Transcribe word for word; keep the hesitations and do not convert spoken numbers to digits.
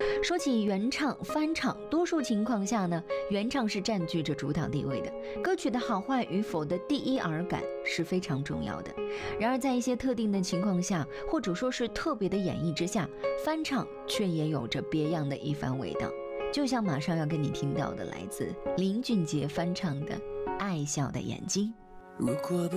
说起原唱、翻唱，多数情况下呢，原唱是占据着主导地位的，歌曲的好坏与否的第一耳感是非常重要的。然而在一些特定的情况下，或者说是特别的演绎之下，翻唱却也有着别样的一番味道。就像马上要跟你听到的来自林俊杰翻唱的《爱笑的眼睛》。 如果不